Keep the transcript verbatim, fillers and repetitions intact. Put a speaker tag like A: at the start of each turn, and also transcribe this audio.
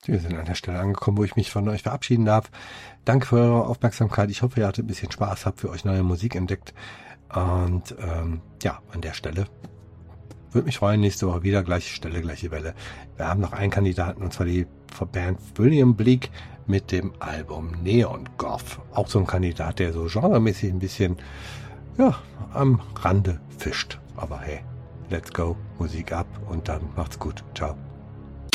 A: Wir sind an der Stelle angekommen, wo ich mich von euch verabschieden darf. Danke für eure Aufmerksamkeit. Ich hoffe, ihr hattet ein bisschen Spaß, habt für euch neue Musik entdeckt. Und ähm, ja, an der Stelle würde mich freuen, nächste Woche wieder, gleiche Stelle, gleiche Welle. Wir haben noch einen Kandidaten, und zwar die Band William Bleak mit dem Album Neon Goth. Auch so ein Kandidat, der so genremäßig ein bisschen ja, am Rande fischt. Aber hey, let's go, Musik ab und dann macht's gut. Ciao.